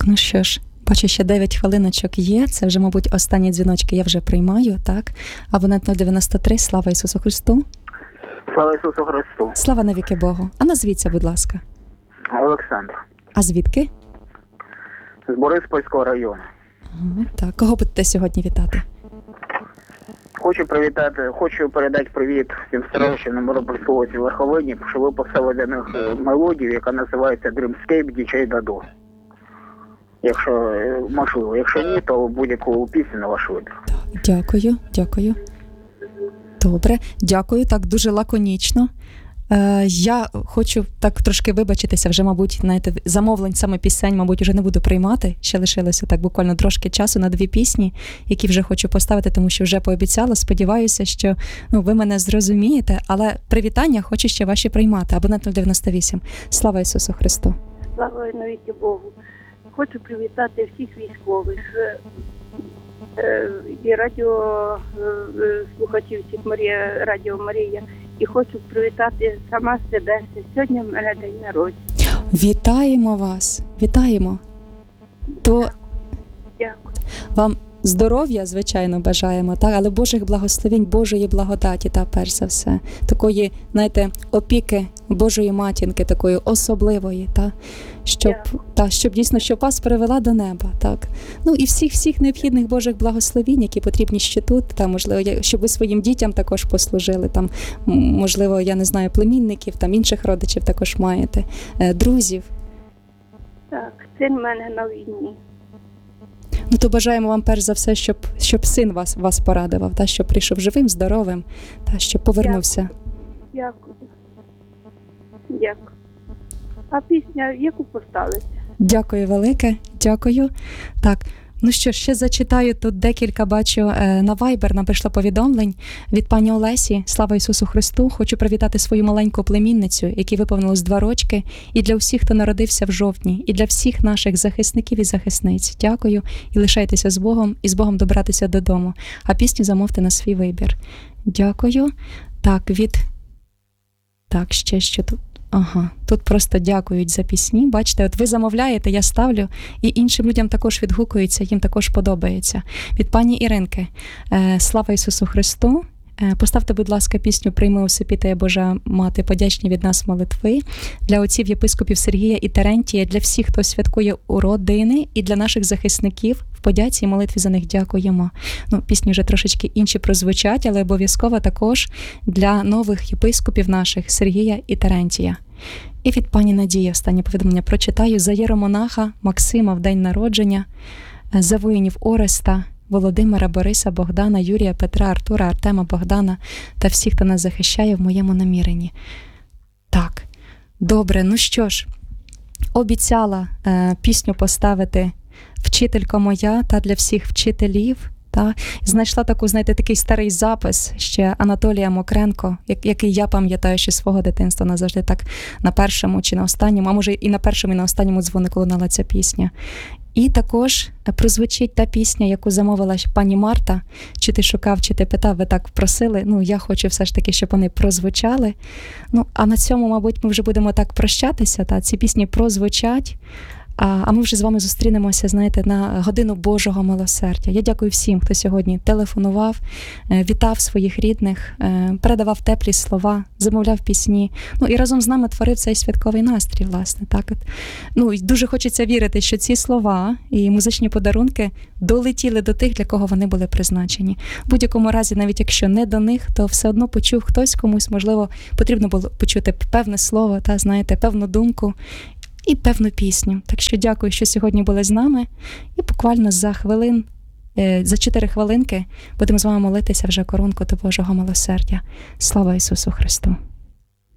Так, ну що ж, бачу, ще 9 хвилиночок є. Це вже, мабуть, останні дзвіночки я вже приймаю, так? Абонент 093. Слава Ісусу Христу. Слава Ісусу Христу. Слава навіки Богу. А назвіться, будь ласка. Олександр. А звідки? З Бориспільського району. Ага, так, кого будете сьогодні вітати? Хочу передати привіт всім старшим на Миропольській Верховині, що ви поставили для них мелодію, яка називається Dreamscape DJ Dado. Якщо можливо. Якщо ні, то будь-яку пісню на ваш вибір. Дякую. Добре, дякую, так дуже лаконічно. Я хочу так трошки вибачитися, вже, мабуть, знаєте, замовлень саме пісень, мабуть, вже не буду приймати. Ще лишилося так буквально трошки часу на 2 пісні, які вже хочу поставити, тому що вже пообіцяла. Сподіваюся, що ви мене зрозумієте, але привітання хочу ще ваші приймати. Абонент 098. Слава Ісусу Христу. Слава навіки Богу. Хочу привітати всіх військових і радіослухачів всіх Радіо Марія. І хочу привітати сама себе. Сьогодні в мене день народження. Вітаємо вас. Вітаємо. То Дякую. вам здоров'я, звичайно, бажаємо, так, але Божих благословень, Божої благодаті, та перш за все, такої, знаєте, опіки Божої матінки, такої особливої, щоб дійсно, щоб вас привела до неба, так. Ну і всіх необхідних Божих благословень, які потрібні ще тут, та можливо, щоб ви своїм дітям також послужили, там, можливо, я не знаю, племінників, там інших родичів також маєте, друзів. Так, син в мене на війні. Ну, то бажаємо вам перш за все, щоб син вас порадував, та, щоб прийшов живим, здоровим, та, щоб повернувся. Дякую. А пісня яку поставити? Дякую велике, дякую. Так, ну що, ще зачитаю тут декілька, бачу, на Viber нам прийшло повідомлень від пані Олесі. Слава Ісусу Христу. Хочу привітати свою маленьку племінницю, якій виповнилось 2 рочки, і для всіх, хто народився в жовтні, і для всіх наших захисників і захисниць. Дякую і лишайтеся з Богом, і з Богом добратися додому. А пісню замовте на свій вибір. Дякую. Так, ще тут. Ага, тут просто дякують за пісні. Бачите, от ви замовляєте, я ставлю, і іншим людям також відгукується, їм також подобається. Від пані Іринки. Слава Ісусу Христу. Поставте, будь ласка, пісню «Прийми усипітає Божа Мати, подячні від нас молитви» для отців єпископів Сергія і Терентія, для всіх, хто святкує у родини, і для наших захисників в подяці і молитві за них дякуємо. Ну, пісні вже трошечки інші прозвучать, але обов'язково також для нових єпископів наших Сергія і Терентія. І від пані Надії останнє повідомлення прочитаю. За єромонаха Максима в день народження, за воїнів Ореста, Володимира, Бориса, Богдана, Юрія, Петра, Артура, Артема, Богдана та всіх, хто нас захищає в моєму наміренні. Так, добре, ну що ж, обіцяла пісню поставити «Вчителько моя» та для всіх вчителів. Та знайшла таку, знаєте, такий старий запис ще Анатолія Мокренко, який я пам'ятаю ще свого дитинства, назавжди так на першому чи на останньому, а може і на першому, і на останньому дзвонику лунала ця пісня. І також прозвучить та пісня, яку замовила пані Марта. Чи ти шукав, чи ти питав, ви так просили. Ну, я хочу все ж таки, щоб вони прозвучали. Ну, а на цьому, мабуть, ми вже будемо так прощатися, та ці пісні прозвучать. А ми вже з вами зустрінемося, знаєте, на годину Божого милосердя. Я дякую всім, хто сьогодні телефонував, вітав своїх рідних, передавав теплі слова, замовляв пісні. Ну і разом з нами творив цей святковий настрій, власне. Так от. Ну, і дуже хочеться вірити, що ці слова і музичні подарунки долетіли до тих, для кого вони були призначені. В будь-якому разі, навіть якщо не до них, то все одно почув хтось, комусь, можливо, потрібно було почути певне слово, та, знаєте, певну думку і певну пісню. Так що дякую, що сьогодні були з нами. І буквально за 4 хвилинки будемо з вами молитися вже коронку до Божого милосердя. Слава Ісусу Христу!